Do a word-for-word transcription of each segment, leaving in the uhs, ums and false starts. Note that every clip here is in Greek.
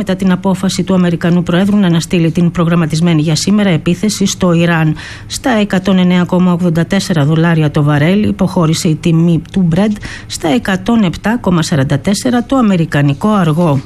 μετά την απόφαση του Αμερικανού Προέδρου να αναστείλει την προγραμματισμένη για σήμερα επίθεση στο Ιράν. Στα εκατόν εννέα κόμμα ογδόντα τέσσερα δολάρια το βαρέλ υποχώρησε η τιμή του Brent, στα εκατόν επτά κόμμα σαράντα τέσσερα το αμερικανικό αργό.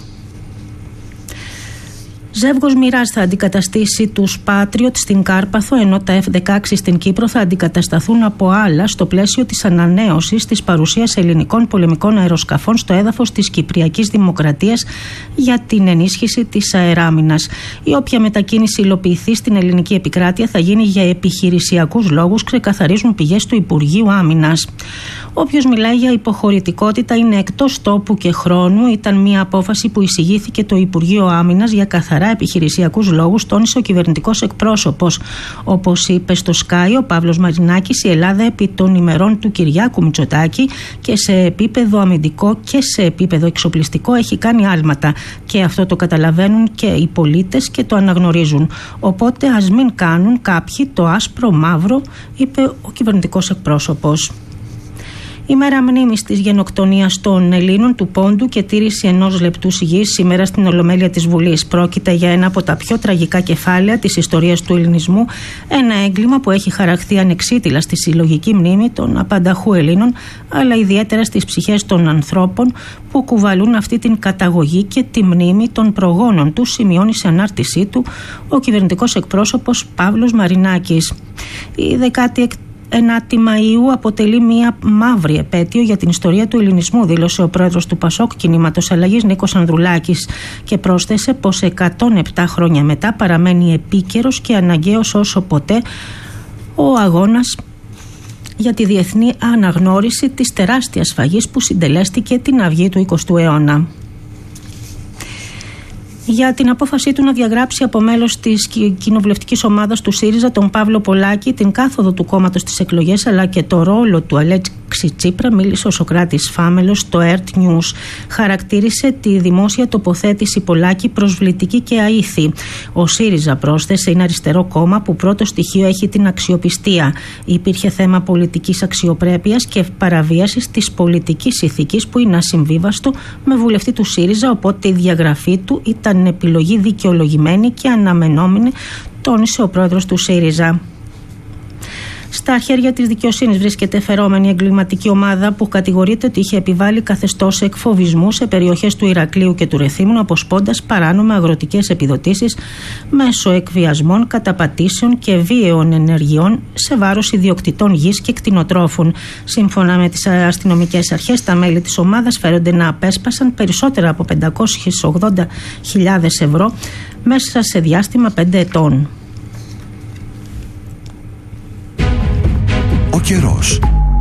Ζεύγος Μοιράζ θα αντικαταστήσει τους Patriot στην Κάρπαθο, ενώ τα εφ δεκαέξι στην Κύπρο θα αντικατασταθούν από άλλα στο πλαίσιο της ανανέωσης της παρουσίας ελληνικών πολεμικών αεροσκαφών στο έδαφος της Κυπριακής Δημοκρατίας για την ενίσχυση της αεράμινας. Η όποια μετακίνηση υλοποιηθεί στην ελληνική επικράτεια θα γίνει για επιχειρησιακούς λόγους, ξεκαθαρίζουν πηγές του Υπουργείου Άμυνας. Όποιος μιλάει για υποχωρητικότητα είναι εκτός τόπου και χρόνου. Ήταν μια απόφαση που εισηγήθηκε το Υπουργείο Άμυνας για καθαρά επιχειρησιακούς λόγους, τόνισε ο κυβερνητικός εκπρόσωπος. Όπως είπε στο Sky ο Παύλος Μαρινάκης, η Ελλάδα επί των ημερών του Κυριάκου Μητσοτάκη και σε επίπεδο αμυντικό και σε επίπεδο εξοπλιστικό έχει κάνει άλματα. Και αυτό το καταλαβαίνουν και οι πολίτες και το αναγνωρίζουν. Οπότε ας μην κάνουν κάποιοι το άσπρο μαύρο, είπε ο κυβερνητικός εκπρόσωπος. Η μέρα μνήμης της γενοκτονίας των Ελλήνων του Πόντου και τήρηση ενός λεπτού σιγής σήμερα στην Ολομέλεια της Βουλής. Πρόκειται για ένα από τα πιο τραγικά κεφάλαια της ιστορίας του ελληνισμού, ένα έγκλημα που έχει χαραχθεί ανεξίτηλα στη συλλογική μνήμη των απανταχού Ελλήνων, αλλά ιδιαίτερα στις ψυχές των ανθρώπων που κουβαλούν αυτή την καταγωγή και τη μνήμη των προγόνων του, σημειώνει σε ανάρτησή του ο κυβερνητικός εκπρόσωπος Παύλος Μαρινάκης. Η δεκάτη ενάτη Μαΐου αποτελεί μια μαύρη επέτειο για την ιστορία του ελληνισμού, δήλωσε ο πρόεδρος του Πασόκ Κινήματος Αλλαγής Νίκος Ανδρουλάκης και πρόσθεσε πως εκατόν επτά χρόνια μετά παραμένει επίκαιρος και αναγκαίος όσο ποτέ ο αγώνας για τη διεθνή αναγνώριση της τεράστιας σφαγής που συντελέστηκε την αυγή του εικοστού αιώνα. Για την απόφασή του να διαγράψει από μέλος της κοινοβουλευτικής ομάδας του ΣΥΡΙΖΑ τον Παύλο Πολάκη, την κάθοδο του κόμματος στις εκλογές αλλά και το ρόλο του Αλέξη Τσίπρα, μίλησε ο Σωκράτης Φάμελος στο ΕΡΤ News. Χαρακτήρισε τη δημόσια τοποθέτηση Πολάκη προσβλητική και αήθη. Ο ΣΥΡΙΖΑ, πρόσθεσε, είναι αριστερό κόμμα που πρώτο στοιχείο έχει την αξιοπιστία. Υπήρχε θέμα πολιτικής αξιοπρέπειας και παραβίασης της πολιτικής ηθικής που είναι ασυμβίβαστο με βουλευτή του ΣΥΡΙΖΑ, οπότε η διαγραφή του ήταν είναι επιλογή δικαιολογημένη και αναμενόμενη, τόνισε ο πρόεδρος του ΣΥΡΙΖΑ. Στα χέρια της δικαιοσύνης βρίσκεται φερόμενη εγκληματική ομάδα που κατηγορείται ότι είχε επιβάλει καθεστώς εκφοβισμού σε περιοχές του Ηρακλείου και του Ρεθύμνου, αποσπώντας παράνομα αγροτικές επιδοτήσεις μέσω εκβιασμών, καταπατήσεων και βίαιων ενεργειών σε βάρος ιδιοκτητών γης και κτηνοτρόφων. Σύμφωνα με τις αστυνομικές αρχές, τα μέλη της ομάδας φέρονται να απέσπασαν περισσότερα από πεντακόσιες ογδόντα χιλιάδες ευρώ μέσα σε διάστημα πέντε ετών. Ο καιρός.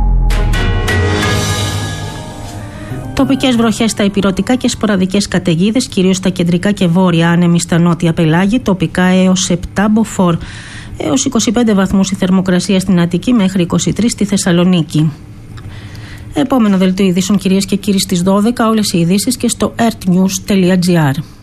Τοπικές βροχές στα ηπειρωτικά και σποραδικές καταιγίδες, κυρίως στα κεντρικά και βόρεια, άνεμοι στα νότια πελάγη, τοπικά έως επτά μποφόρ. Έως είκοσι πέντε βαθμούς η θερμοκρασία στην Αττική, μέχρι είκοσι τρεις στη Θεσσαλονίκη. Επόμενο δελτίο ειδήσεων, κυρίες και κύριοι, στις δώδεκα, όλες οι ειδήσεις και στο ερτnews τελεία gr.